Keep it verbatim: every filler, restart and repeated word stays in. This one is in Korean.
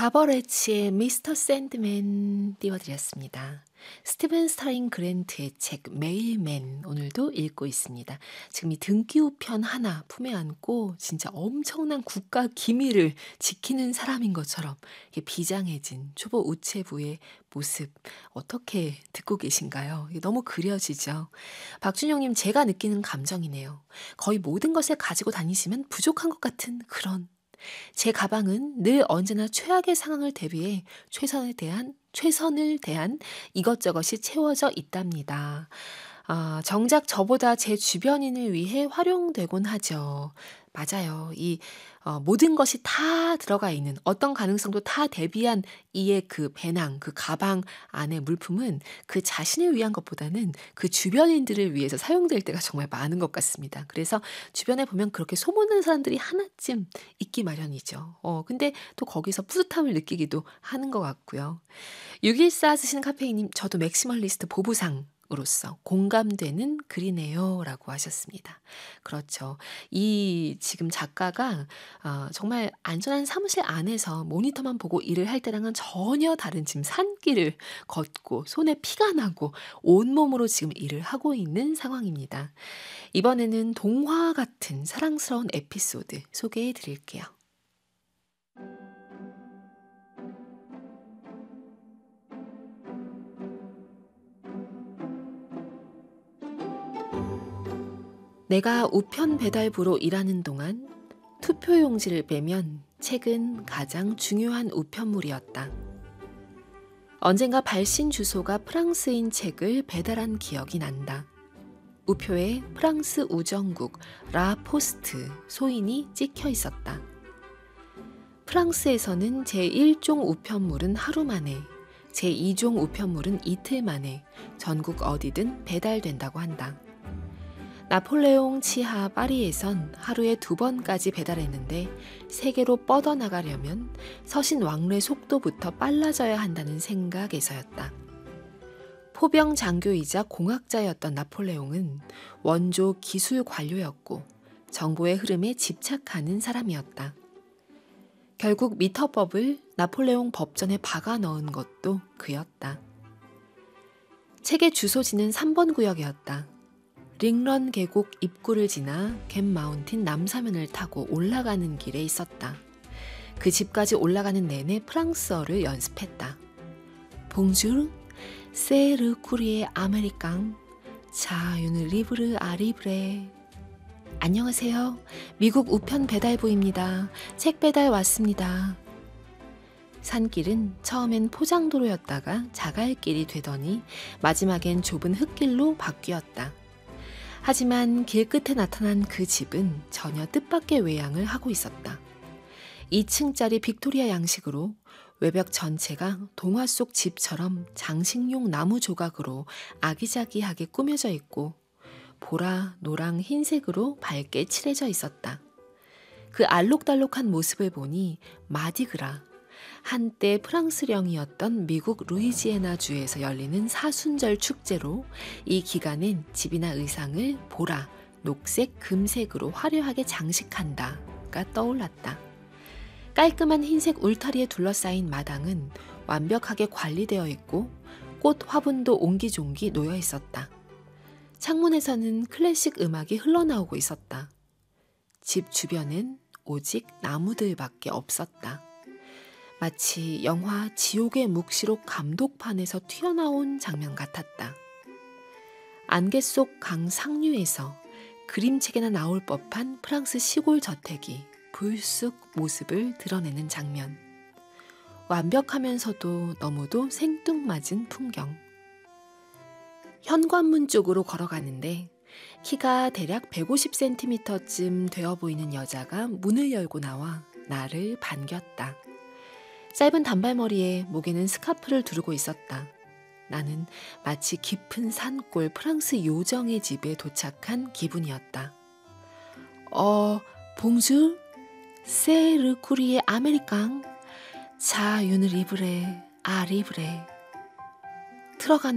바버레치의 미스터 샌드맨 띄워드렸습니다. 스티븐 스타링 그랜트의 책 메일맨 오늘도 읽고 있습니다. 지금 이 등기우편 하나 품에 안고 진짜 엄청난 국가 기밀을 지키는 사람인 것처럼 이렇게 비장해진 초보 우체부의 모습 어떻게 듣고 계신가요? 이게 너무 그려지죠. 박준영님, 제가 느끼는 감정이네요. 거의 모든 것을 가지고 다니시면 부족한 것 같은 그런, 제 가방은 늘 언제나 최악의 상황을 대비해 최선에 대한 최선을 대한 이것저것이 채워져 있답니다. 아, 정작 저보다 제 주변인을 위해 활용되곤 하죠. 맞아요. 이 어, 모든 것이 다 들어가 있는 어떤 가능성도 다 대비한 이의 그 배낭, 그 가방 안의 물품은 그 자신을 위한 것보다는 그 주변인들을 위해서 사용될 때가 정말 많은 것 같습니다. 그래서 주변에 보면 그렇게 소문난 사람들이 하나쯤 있기 마련이죠. 어, 근데 또 거기서 뿌듯함을 느끼기도 하는 것 같고요. 육일사 쓰시는 카페이님, 저도 맥시멀리스트 보부상 으로서 공감되는 글이네요 라고 하셨습니다. 그렇죠. 이 지금 작가가 어, 정말 안전한 사무실 안에서 모니터만 보고 일을 할 때랑은 전혀 다른 지금 산길을 걷고 손에 피가 나고 온몸으로 지금 일을 하고 있는 상황입니다. 이번에는 동화 같은 사랑스러운 에피소드 소개해 드릴게요. 내가 우편 배달부로 일하는 동안 투표용지를 빼면 책은 가장 중요한 우편물이었다. 언젠가 발신 주소가 프랑스인 책을 배달한 기억이 난다. 우표에 프랑스 우정국 라 포스트 소인이 찍혀 있었다. 프랑스에서는 제일 종 우편물은 하루 만에, 제이 종 우편물은 이틀 만에 전국 어디든 배달된다고 한다. 나폴레옹 치하 파리에선 하루에 두 번까지 배달했는데 세계로 뻗어나가려면 서신 왕래 속도부터 빨라져야 한다는 생각에서였다. 포병 장교이자 공학자였던 나폴레옹은 원조 기술 관료였고 정보의 흐름에 집착하는 사람이었다. 결국 미터법을 나폴레옹 법전에 박아 넣은 것도 그였다. 책의 주소지는 삼 번 구역이었다. 링런 계곡 입구를 지나 갯 마운틴 남사면을 타고 올라가는 길에 있었다. 그 집까지 올라가는 내내 프랑스어를 연습했다. 봉주르, 세르 쿠리에 아메리칸, 자, 유느 리브르 아리브레. 안녕하세요. 미국 우편 배달부입니다. 책 배달 왔습니다. 산길은 처음엔 포장도로였다가 자갈길이 되더니 마지막엔 좁은 흙길로 바뀌었다. 하지만 길 끝에 나타난 그 집은 전혀 뜻밖의 외양을 하고 있었다. 이 층짜리 빅토리아 양식으로 외벽 전체가 동화 속 집처럼 장식용 나무 조각으로 아기자기하게 꾸며져 있고 보라, 노랑, 흰색으로 밝게 칠해져 있었다. 그 알록달록한 모습을 보니 마디그라, 한때 프랑스령이었던 미국 루이지애나 주에서 열리는 사순절 축제로 이 기간엔 집이나 의상을 보라, 녹색, 금색으로 화려하게 장식한다가 떠올랐다. 깔끔한 흰색 울타리에 둘러싸인 마당은 완벽하게 관리되어 있고 꽃 화분도 옹기종기 놓여 있었다. 창문에서는 클래식 음악이 흘러나오고 있었다. 집 주변엔 오직 나무들밖에 없었다. 마치 영화 지옥의 묵시록 감독판에서 튀어나온 장면 같았다. 안개 속 강 상류에서 그림책에나 나올 법한 프랑스 시골 저택이 불쑥 모습을 드러내는 장면. 완벽하면서도 너무도 생뚱맞은 풍경. 현관문 쪽으로 걸어가는데 키가 대략 백오십 센티미터쯤 되어 보이는 여자가 문을 열고 나와 나를 반겼다. 짧은 단발머리에 목에는 스카프를 두르고 있었다. 나는 마치 깊은 산골 프랑스 요정의 집에 도착한 기분이었다. 어, 봉주? 세르 쿠리에 아메리칸? 자, 유느 리브레, 아 리브레. 틀어가는